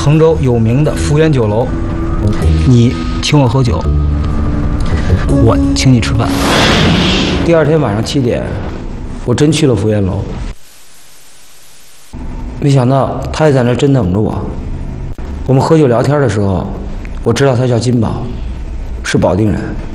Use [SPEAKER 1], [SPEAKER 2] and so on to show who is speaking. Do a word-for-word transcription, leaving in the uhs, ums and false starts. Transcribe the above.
[SPEAKER 1] 衡州有名的福源酒楼，你请我喝酒，我请你吃饭。第二天晚上七点，我真去了福源楼，没想到他也在那儿真等着我。我们喝酒聊天的时候，我知道他叫金宝，是保定人。